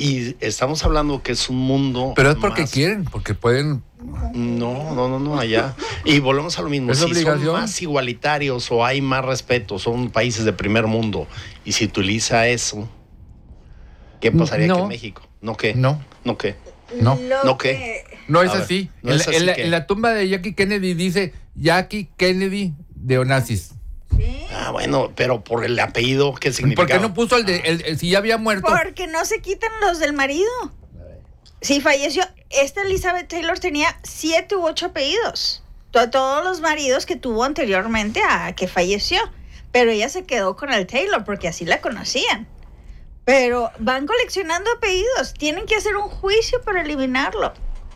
Y estamos hablando que es un mundo. Pero es porque quieren, porque pueden. No, allá. Y volvemos a lo mismo. ¿Es si obligación? son más igualitarios o hay más respeto, son países de primer mundo, y se utiliza eso, ¿qué pasaría aquí en México? ¿No qué? No. ¿No qué? No. ¿No qué? No es A ver, así. no es así en la tumba de Jackie Kennedy dice Jackie Kennedy de Onassis. Sí. Bueno, pero por el apellido, ¿qué significa? ¿Por qué no puso el si ya había muerto? Porque no se quitan los del marido. Sí, falleció. Esta Elizabeth Taylor tenía 7 u 8 apellidos. Todos los maridos que tuvo anteriormente a que falleció. Pero ella se quedó con el Taylor porque así la conocían. Pero van coleccionando apellidos. Tienen que hacer un juicio para eliminarlo.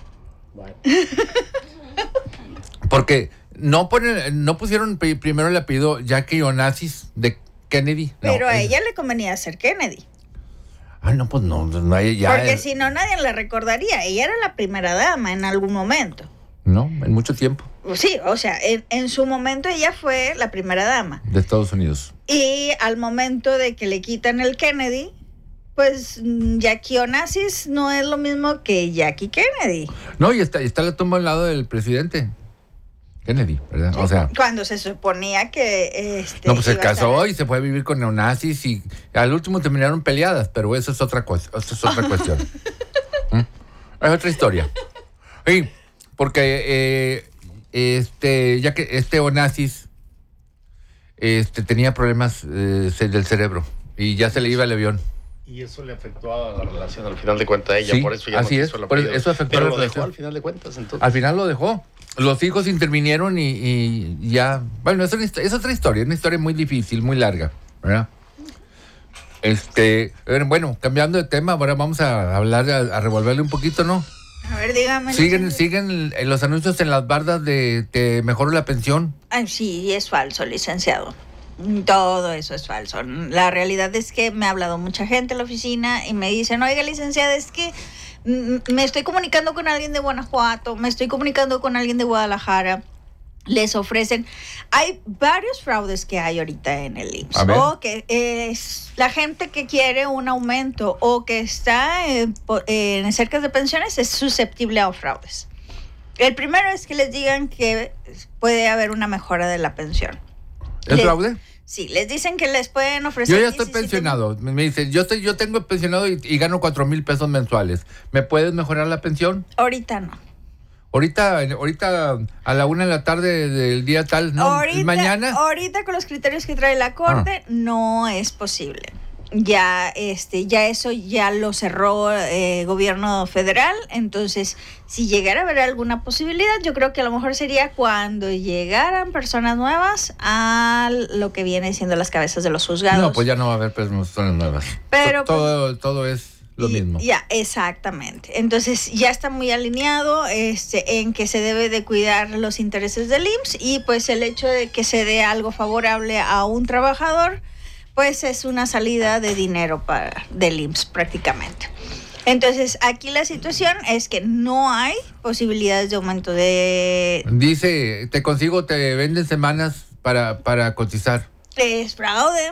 Porque no pusieron primero el apellido Jackie Onassis de Kennedy. Pero a ella le convenía ser Kennedy. No, pues no ya. Porque si no, nadie la recordaría. Ella era la primera dama en algún momento. No, en mucho tiempo. Sí, o sea, en su momento ella fue la primera dama. De Estados Unidos. Y al momento de que le quitan el Kennedy, pues Jackie Onassis no es lo mismo que Jackie Kennedy. No, y está la tumba al lado del presidente Kennedy, ¿verdad? Sí, o sea, cuando se suponía que no, pues se iba a casó estar... y se fue a vivir con neonazis y al último terminaron peleadas, pero eso es otra cosa, cuestión. Es otra historia. Sí, porque ya que Onassis tenía problemas del cerebro y ya se le iba el avión. Y eso le afectó a la relación al final de cuentas a ella, Sí, por eso ya así no es, quiso el por apellido. eso afectó Pero la lo dejó relación. al final de cuentas, entonces. Al final lo dejó. Los hijos intervinieron y ya... Bueno, es otra historia, una historia muy difícil, muy larga, ¿verdad? Bueno, cambiando de tema, ahora vamos a hablar, a revolverle un poquito, ¿no? A ver, dígame. Siguen los anuncios en las bardas de te mejoro la pensión. Ay, sí, es falso, licenciado. Todo eso es falso. La realidad es que me ha hablado mucha gente en la oficina y me dicen, oiga, licenciada, es que me estoy comunicando con alguien de Guanajuato, me estoy comunicando con alguien de Guadalajara. Les ofrecen... Hay varios fraudes que hay ahorita en el IMSS. O que es la gente que quiere un aumento o que está en cerca de pensiones es susceptible a fraudes. El primero es que les digan que puede haber una mejora de la pensión. ¿Es fraude? Sí, les dicen que les pueden ofrecer... Yo ya estoy pensionado. Me dicen, yo tengo pensionado y gano 4,000 pesos mensuales. ¿Me puedes mejorar la pensión? Ahorita no. Ahorita a la 1 de la tarde del día tal, ¿no? Mañana. Ahorita con los criterios que trae la Corte no es posible. Ya eso ya lo cerró gobierno federal, entonces si llegara a haber alguna posibilidad, yo creo que a lo mejor sería cuando llegaran personas nuevas a lo que viene siendo las cabezas de los juzgados. No, pues ya no va a haber personas nuevas. Pero todo es lo mismo. Ya, exactamente. Entonces ya está muy alineado en que se debe de cuidar los intereses del IMSS y pues el hecho de que se dé algo favorable a un trabajador pues es una salida de dinero del IMSS prácticamente. Entonces, aquí la situación es que no hay posibilidades de aumento de... Dice, te venden semanas para cotizar. Es fraude.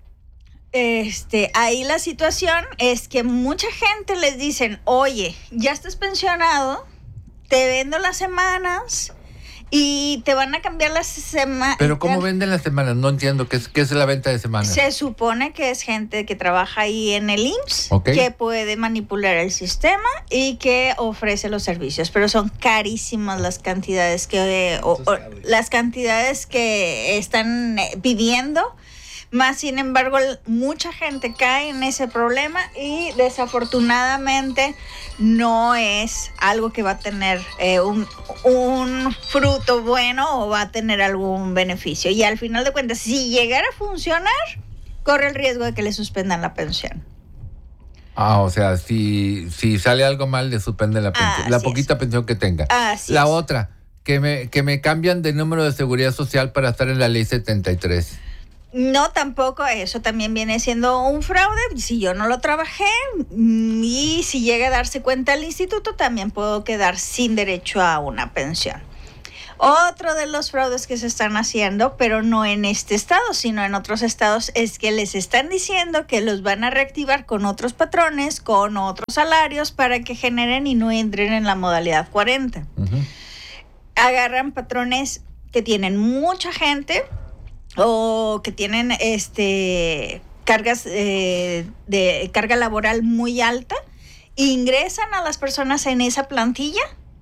Ahí la situación es que mucha gente les dicen, oye, ya estás pensionado, te vendo las semanas... Y te van a cambiar las semanas. ¿Pero cómo venden las semanas? No entiendo. ¿Qué es la venta de semanas? Se supone que es gente que trabaja ahí en el IMSS, que puede manipular el sistema y que ofrece los servicios. Pero son carísimas las cantidades las cantidades que están pidiendo. Más sin embargo, mucha gente cae en ese problema y desafortunadamente no es algo que va a tener un fruto bueno o va a tener algún beneficio. Y al final de cuentas, si llegara a funcionar, corre el riesgo de que le suspendan la pensión. O sea, si sale algo mal, le suspenden la pensión, la poquita pensión que tenga. La otra, que me cambian de número de seguridad social para estar en la ley 73. No, tampoco, eso también viene siendo un fraude. Si yo no lo trabajé y si llega a darse cuenta el instituto, también puedo quedar sin derecho a una pensión. Otro de los fraudes que se están haciendo, pero no en este estado, sino en otros estados, es que les están diciendo que los van a reactivar con otros patrones, con otros salarios, para que generen y no entren en la modalidad 40. Agarran patrones que tienen mucha gente o que tienen cargas de carga laboral muy alta, ingresan a las personas en esa plantilla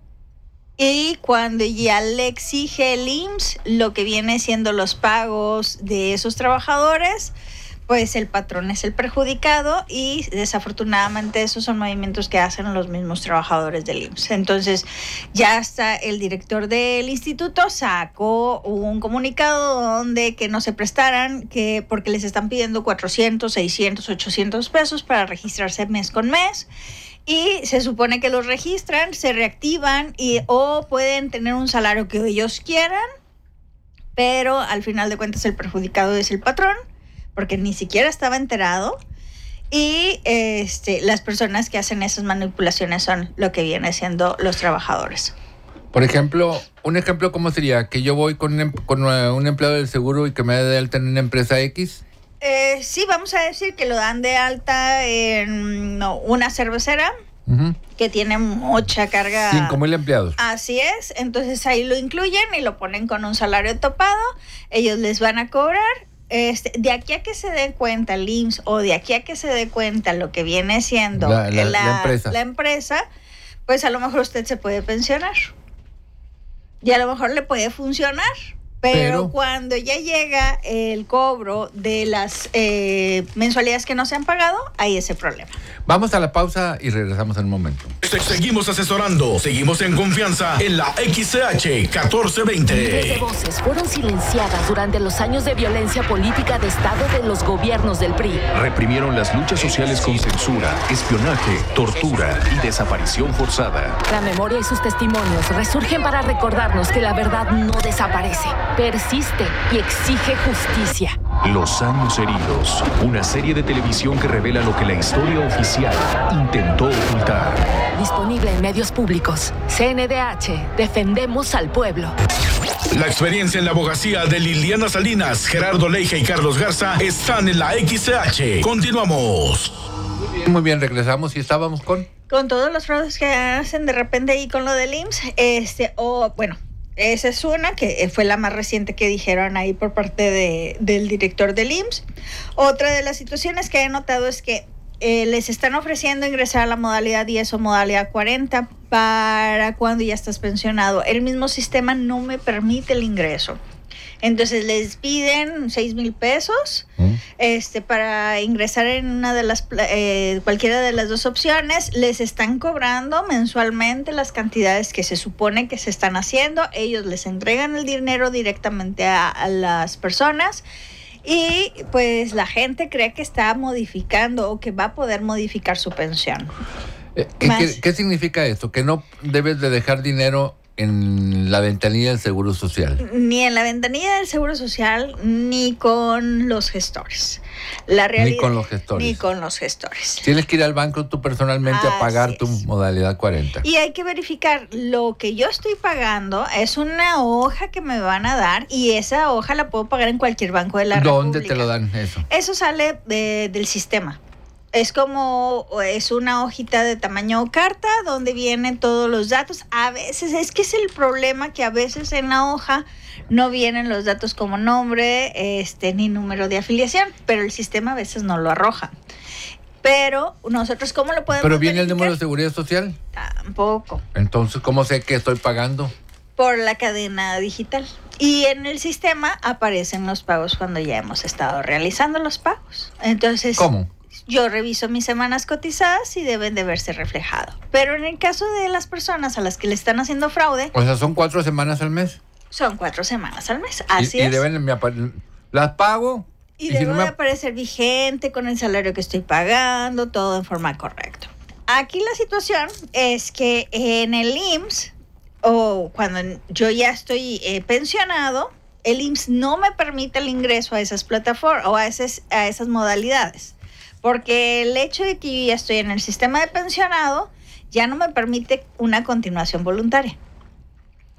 y cuando ya le exige el IMSS lo que viene siendo los pagos de esos trabajadores, pues el patrón es el perjudicado y desafortunadamente esos son movimientos que hacen los mismos trabajadores del IMSS. Entonces ya hasta el director del instituto sacó un comunicado donde que no se prestaran, porque les están pidiendo 400, 600, 800 pesos para registrarse mes con mes. Y se supone que los registran, se reactivan o pueden tener un salario que ellos quieran, pero al final de cuentas el perjudicado es el patrón, porque ni siquiera estaba enterado, y las personas que hacen esas manipulaciones son lo que viene siendo los trabajadores. Por ejemplo, un ejemplo, ¿cómo sería? Que yo voy con un empleado del seguro y que me dé de alta en una empresa X. Sí, vamos a decir que lo dan de alta en una cervecera que tiene mucha carga. 5,000 empleados. Así es, entonces ahí lo incluyen y lo ponen con un salario topado, ellos les van a cobrar. De aquí a que se dé cuenta el IMSS o de aquí a que se dé cuenta lo que viene siendo la empresa, pues a lo mejor usted se puede pensionar. Y a lo mejor le puede funcionar. Pero cuando ya llega el cobro de las mensualidades que no se han pagado, hay ese problema. Vamos a la pausa y regresamos en un momento. Seguimos asesorando, seguimos en confianza en la XCH 1420. Miles de voces fueron silenciadas durante los años de violencia política de Estado de los gobiernos del PRI. Reprimieron las luchas sociales con censura, espionaje, tortura y desaparición forzada. La memoria y sus testimonios resurgen para recordarnos que la verdad no desaparece, persiste y exige justicia. Los años heridos, una serie de televisión que revela lo que la historia oficial intentó ocultar. Disponible en medios públicos. CNDH, defendemos al pueblo. La experiencia en la abogacía de Liliana Salinas, Gerardo Leija y Carlos Garza están en la XCH. Continuamos. Muy bien, regresamos y estábamos con todos los fraudes que hacen de repente ahí con lo del IMSS, esa es una que fue la más reciente que dijeron ahí por parte del director del IMSS. Otra de las situaciones que he notado es que les están ofreciendo ingresar a la modalidad 10 o modalidad 40 para cuando ya estás pensionado. El mismo sistema no me permite el ingreso. Entonces les piden 6,000 pesos para ingresar en una de las cualquiera de las dos opciones. Les están cobrando mensualmente las cantidades que se supone que se están haciendo. Ellos les entregan el dinero directamente a las personas. Y pues la gente cree que está modificando o que va a poder modificar su pensión. ¿Qué significa esto? Que no debes de dejar dinero en la ventanilla del Seguro Social. Ni en la ventanilla del Seguro Social, ni con los gestores. Ni con los gestores. Ni con los gestores. Tienes que ir al banco tú personalmente a pagar tu modalidad 40. Y hay que verificar lo que yo estoy pagando. Es una hoja que me van a dar y esa hoja la puedo pagar en cualquier banco de la República. ¿Dónde te lo dan eso? Eso sale del sistema. Es una hojita de tamaño carta donde vienen todos los datos. A veces, es que es el problema que a veces en la hoja no vienen los datos como nombre, ni número de afiliación, pero el sistema a veces no lo arroja. Pero nosotros, ¿cómo lo podemos ¿Pero viene verificar? el número de seguridad social? Tampoco. Entonces, ¿cómo sé que estoy pagando? Por la cadena digital. Y en el sistema aparecen los pagos cuando ya hemos estado realizando los pagos. Entonces, ¿cómo? Yo reviso mis semanas cotizadas y deben de verse reflejado. Pero en el caso de las personas a las que le están haciendo fraude... O sea, ¿son 4 semanas al mes? Son 4 semanas al mes, así es. Y deben, las pago... Y debo de aparecer vigente con el salario que estoy pagando, todo en forma correcta. Aquí la situación es que en el IMSS, o cuando yo ya estoy pensionado, el IMSS no me permite el ingreso a esas plataformas o a esas modalidades. Porque el hecho de que yo ya estoy en el sistema de pensionado ya no me permite una continuación voluntaria.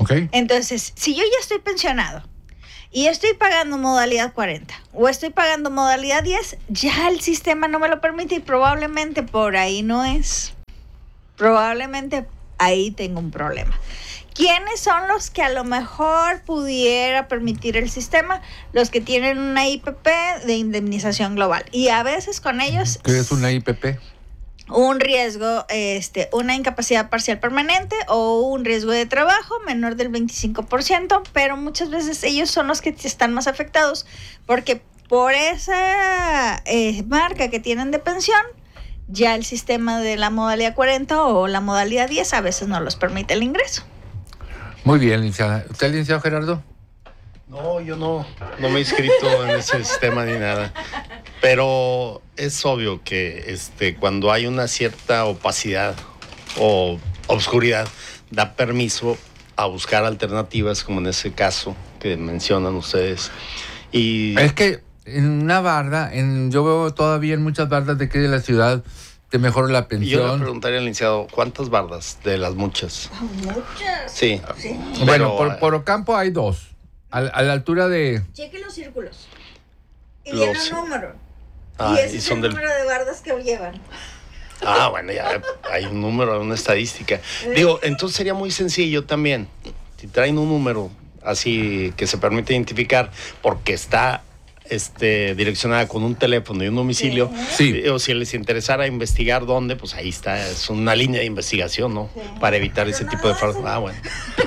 Okay. Entonces, si yo ya estoy pensionado y estoy pagando modalidad 40 o estoy pagando modalidad 10, ya el sistema no me lo permite y probablemente por ahí no es. Probablemente ahí tengo un problema. ¿Quiénes son los que a lo mejor pudiera permitir el sistema? Los que tienen una IPP de indemnización global. Y a veces con ellos... ¿Qué es una IPP? Un riesgo, una incapacidad parcial permanente o un riesgo de trabajo menor del 25%, pero muchas veces ellos son los que están más afectados porque por esa marca que tienen de pensión, ya el sistema de la modalidad 40 o la modalidad 10 a veces no los permite el ingreso. Muy bien, licenciada. ¿Usted, licenciado Gerardo? No, yo no me he inscrito en ese sistema ni nada. Pero es obvio que cuando hay una cierta opacidad o obscuridad, da permiso a buscar alternativas, como en ese caso que mencionan ustedes. Y es que en una barda, yo veo todavía en muchas bardas de aquí de la ciudad, te mejora la pensión. Yo le preguntaría al licenciado, ¿cuántas bardas de las muchas? Muchas. Sí. Bueno, por Ocampo hay 2. A la altura de... Cheque los círculos. Y viene un número. Y ese es el número de bardas que llevan. Bueno, ya hay un número, una estadística. Digo, entonces sería muy sencillo también. Si traen un número así que se permite identificar porque está direccionada con un teléfono y un domicilio, sí. O si les interesara investigar dónde, pues ahí está, es una línea de investigación, ¿no? Sí. Para evitar ese tipo de fraude. Bueno.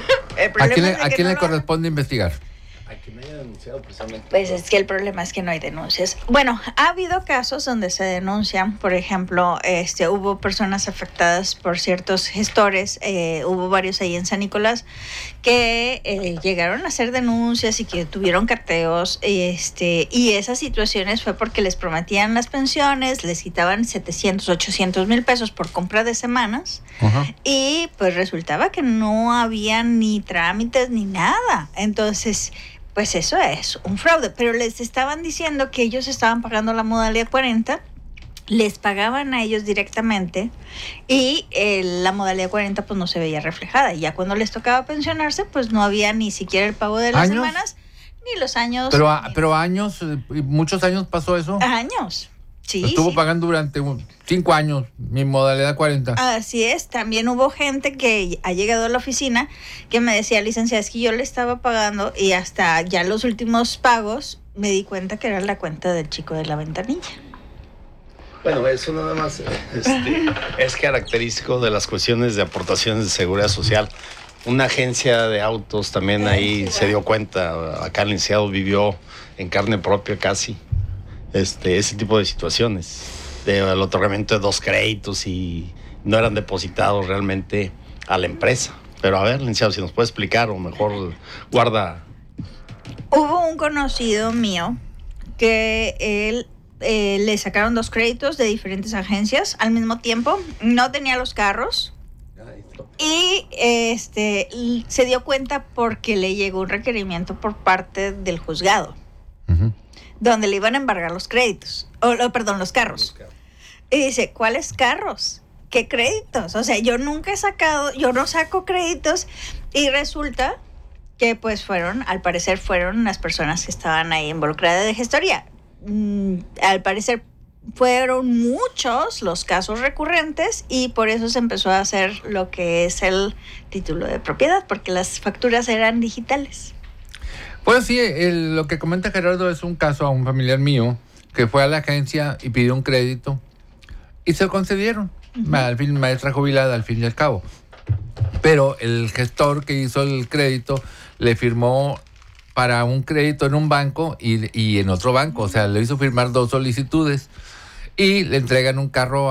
¿A quién le corresponde investigar? A quien haya denunciado precisamente. Pues es que el problema es que no hay denuncias. Bueno, ha habido casos donde se denuncian, por ejemplo, hubo personas afectadas por ciertos gestores, hubo varios ahí en San Nicolás que llegaron a hacer denuncias y que tuvieron cateos, y esas situaciones fue porque les prometían las pensiones, les quitaban 700, 800 mil pesos por compra de semanas, y pues resultaba que no había ni trámites ni nada. Entonces, pues eso es un fraude, pero les estaban diciendo que ellos estaban pagando la modalidad 40, les pagaban a ellos directamente y la modalidad 40 pues no se veía reflejada. Y ya cuando les tocaba pensionarse, pues no había ni siquiera el pago de las semanas, ni los años. Pero años, muchos años pasó eso. Años. Sí, estuvo pagando durante 5 años mi modalidad 40. Así es. También hubo gente que ha llegado a la oficina que me decía, licenciada, es que yo le estaba pagando y hasta ya los últimos pagos me di cuenta que era la cuenta del chico de la ventanilla. Bueno, eso nada más es característico de las cuestiones de aportaciones de seguridad social. Una agencia de autos también ahí se dio cuenta. Acá el licenciado vivió en carne propia casi ese tipo de situaciones, del otorgamiento de 2 créditos y no eran depositados realmente a la empresa. Pero a ver, licenciado, si nos puede explicar o mejor guarda. Hubo un conocido mío que él le sacaron 2 créditos de diferentes agencias al mismo tiempo, no tenía los carros y se dio cuenta porque le llegó un requerimiento por parte del juzgado. Donde le iban a embargar los créditos, los carros. Y dice, ¿cuáles carros? ¿Qué créditos? O sea, yo no saco créditos. Y resulta que pues al parecer fueron las personas que estaban ahí involucradas de gestoría. Al parecer fueron muchos los casos recurrentes y por eso se empezó a hacer lo que es el título de propiedad, porque las facturas eran digitales. Pues sí, lo que comenta Gerardo es un caso a un familiar mío que fue a la agencia y pidió un crédito y se lo concedieron. Al fin, maestra jubilada, al fin y al cabo. Pero el gestor que hizo el crédito le firmó para un crédito en un banco y en otro banco. O sea, le hizo firmar 2 solicitudes y le entregan un carro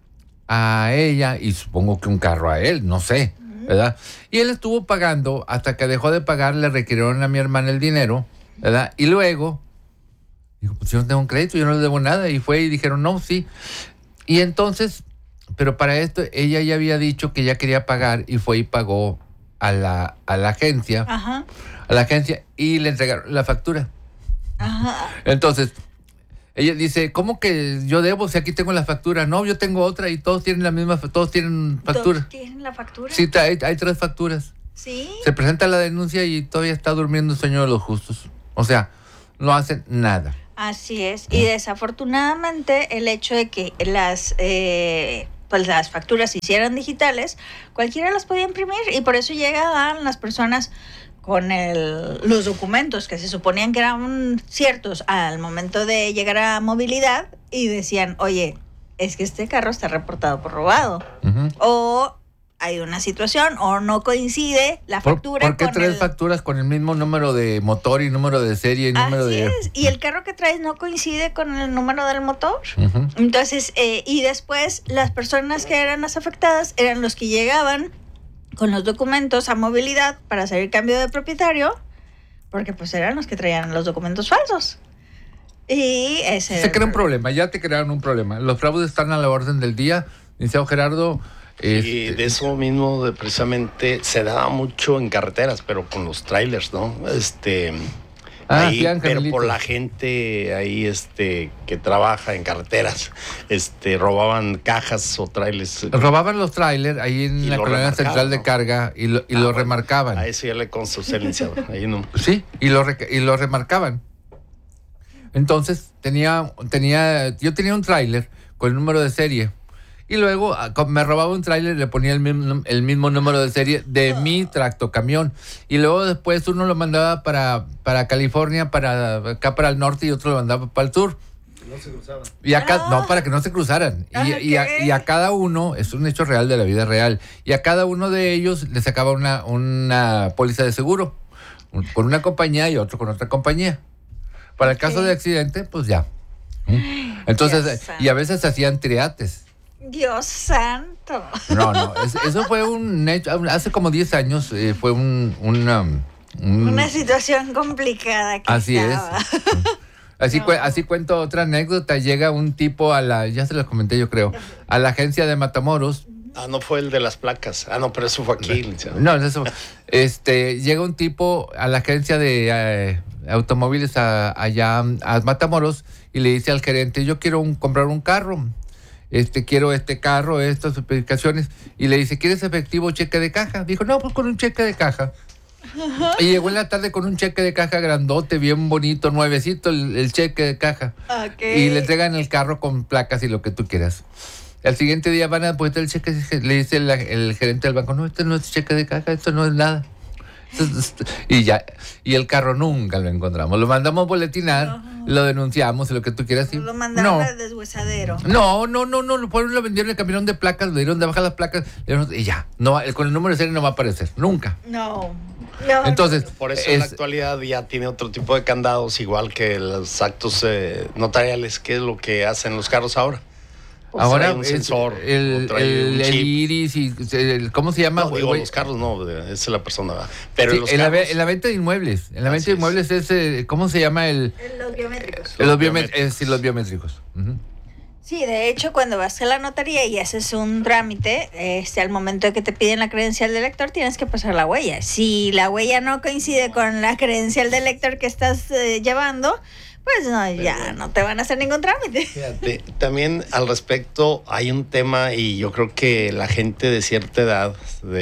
a ella y supongo que un carro a él, no sé, ¿verdad? Y él estuvo pagando hasta que dejó de pagar, le requirieron a mi hermana el dinero, ¿verdad? Y luego dijo, pues yo no tengo un crédito, yo no le debo nada. Y fue y dijeron, no, sí. Y entonces, pero para esto ella ya había dicho que ya quería pagar y fue y pagó a la agencia. Ajá. A la agencia y le entregaron la factura. Ajá. Entonces, ella dice, ¿cómo que yo debo si aquí tengo la factura? No, yo tengo otra y todos tienen la misma, todos tienen factura. ¿Todos tienen la factura? Sí, hay 3 facturas. Sí. Se presenta la denuncia y todavía está durmiendo el sueño de los justos. O sea, no hacen nada. Así es. Y desafortunadamente el hecho de que las facturas se hicieran digitales, cualquiera las podía imprimir y por eso llegaban las personas con los documentos que se suponían que eran ciertos al momento de llegar a movilidad y decían, oye, es que este carro está reportado por robado. O hay una situación o no coincide la factura. ¿Por qué traes facturas con el mismo número de motor y número de serie y número de...? Así es, y el carro que traes no coincide con el número del motor. Entonces, y después las personas que eran las afectadas eran los que llegaban con los documentos a movilidad para hacer el cambio de propietario, porque pues eran los que traían los documentos falsos. Y ese... Se crea un problema, ya te crearon un problema. Los fraudes están a la orden del día, licenciado Gerardo. Y de eso mismo, precisamente, se daba mucho en carreteras, pero con los trailers, ¿no? Ahí, pero por la gente ahí que trabaja en carreteras, robaban cajas o trailers. Robaban los trailers ahí en la colonia central de carga y lo remarcaban. A eso ya le consta usted, licenciado. Ahí no. Sí, y lo remarcaban. Entonces, yo tenía un tráiler con el número de serie. Y luego me robaba un tráiler y le ponía el mismo número de serie de mi tractocamión. Y luego después uno lo mandaba para California, acá para el norte, y otro lo mandaba para el sur. No se cruzaban. Y acá, no, para que no se cruzaran. Y a cada uno, es un hecho real de la vida real, y a cada uno de ellos le sacaba una póliza de seguro. Con una compañía y otro con otra compañía. Para el caso de accidente, pues ya. Entonces, y a veces hacían triates. Dios santo. No, eso fue un hecho, hace como 10 años fue una situación complicada que así estaba. Es. Así cuento otra anécdota. Llega un tipo ya se lo comenté yo creo, a la agencia de Matamoros. No fue el de las placas. No, pero eso fue aquí. No, eso. Llega un tipo a la agencia de automóviles allá a Matamoros y le dice al gerente, yo quiero comprar un carro. Quiero este carro, estas especificaciones. Y le dice, ¿quieres efectivo o cheque de caja? Dijo, no, pues con un cheque de caja. Y llegó en la tarde con un cheque de caja grandote, bien bonito, nuevecito, el cheque de caja. Y le entregan el carro con placas y lo que tú quieras. Al siguiente día van a depositar el cheque, le dice el gerente del banco, no, este no es cheque de caja, esto no es nada. Y el carro nunca lo encontramos. Lo mandamos boletinar, lo denunciamos y lo que tú quieras. Lo mandaron al deshuesadero. No, lo vendieron en el camión de placas, le dieron de baja las placas y ya. No, con el número de serie no va a aparecer, nunca. No. Entonces, por eso en la actualidad ya tiene otro tipo de candados, igual que los actos notariales, que es lo que hacen los carros ahora. Pues ahora un sensor, el iris y ¿cómo se llama? No, digo, los carros no, esa es la persona. Pero sí, en la venta de inmuebles. En la venta de inmuebles es ¿cómo se llama? Los biométricos. Los biométricos. Sí, de hecho, cuando vas a la notaría y haces un trámite, al momento de que te piden la credencial de lector, tienes que pasar la huella. Si la huella no coincide con la credencial de lector que estás llevando, pues no, ya no te van a hacer ningún trámite. Fíjate, también al respecto hay un tema, y yo creo que la gente de cierta edad,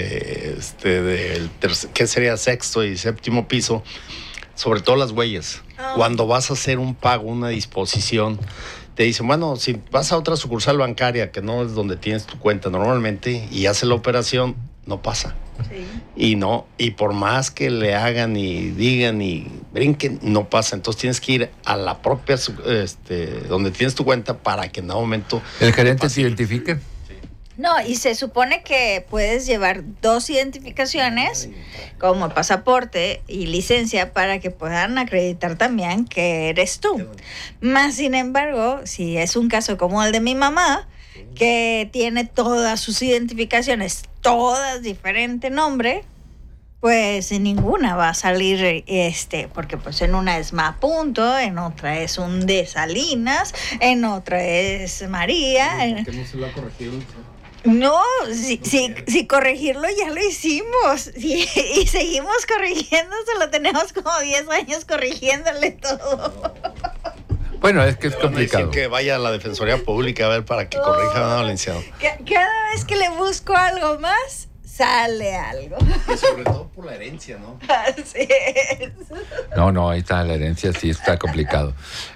¿qué sería? Sexto y séptimo piso, sobre todo las huellas. Cuando vas a hacer un pago, una disposición, te dicen, bueno, si vas a otra sucursal bancaria que no es donde tienes tu cuenta normalmente y haces la operación, no pasa. Sí. Y por más que le hagan y digan y brinquen, no pasa. Entonces tienes que ir a la propia donde tienes tu cuenta para que en algún momento el gerente se identifique. Sí. No, y se supone que puedes llevar 2 identificaciones como pasaporte y licencia para que puedan acreditar también que eres tú. Más sin embargo, si es un caso como el de mi mamá, que tiene todas sus identificaciones, todas diferente nombre, pues en ninguna va a salir porque pues en una es Mapunto, en otra es un de Salinas, en otra es María. ¿Por qué no se lo ha corregido? No, si corregirlo ya lo hicimos y seguimos corrigiéndoselo, tenemos como 10 años corrigiéndole todo. Bueno, es que es complicado. Decir que vaya a la Defensoría Pública a ver para que corrija a licenciado. Cada vez que le busco algo más, sale algo. Y sobre todo por la herencia, ¿no? Así es. No, ahí está la herencia, sí está complicado.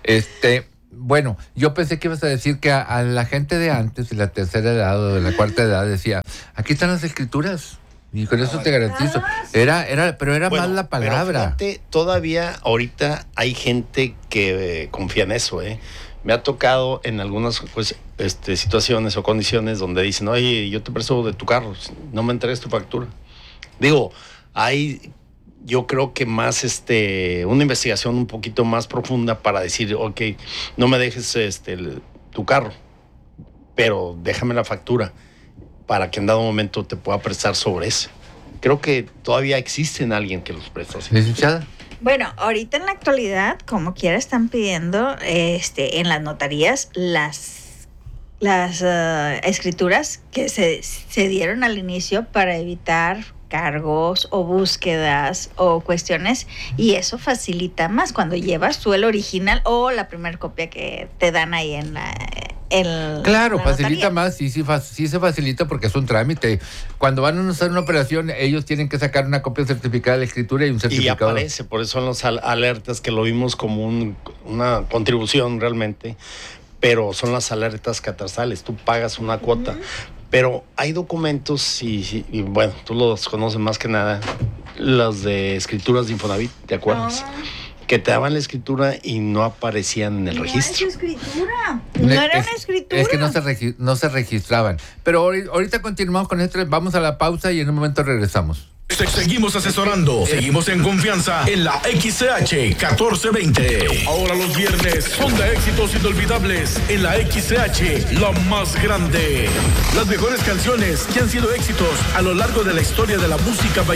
Bueno, yo pensé que ibas a decir que a la gente de antes, de la tercera edad o de la cuarta edad, decía, aquí están las escrituras. Y con eso te garantizo. Pero era bueno, más la palabra. Pero fíjate, todavía ahorita hay gente que confía en eso, ¿eh? Me ha tocado en algunas situaciones o condiciones donde dicen, oye, yo te presto de tu carro, no me entregues tu factura. Digo, hay, yo creo que más una investigación un poquito más profunda para decir, ok, no me dejes tu carro, pero déjame la factura para que en dado momento te pueda prestar sobre ese. Creo que todavía existen alguien que los presta. ¿Licenciada? Bueno, ahorita en la actualidad, como quiera, están pidiendo en las notarías las escrituras que se dieron al inicio para evitar cargos o búsquedas o cuestiones, y eso facilita más cuando llevas tú el original o la primera copia que te dan ahí en la claro, la facilita notaría. más, sí se facilita porque es un trámite. Cuando van a hacer una operación, ellos tienen que sacar una copia certificada de la escritura y un Y certificado. aparece, por eso son los alertas que lo vimos como una contribución realmente, pero son las alertas catastrales, tú pagas una cuota. Pero hay documentos y bueno, tú los conoces más que nada, los de escrituras de Infonavit, ¿te acuerdas? Que te daban la escritura y no aparecían en el registro. No es escritura. No era una escritura. Es que no se registraban. Pero ahorita continuamos con esto, vamos a la pausa y en un momento regresamos. Seguimos asesorando, seguimos en confianza en la XCH 1420. Ahora los viernes son de éxitos inolvidables en la XCH, la más grande. Las mejores canciones que han sido éxitos a lo largo de la historia de la música